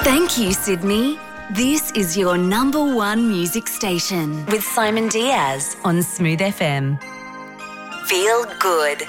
Thank you, Sydney. This is your number one music station with Simon Diaz on Smooth FM. Feel good.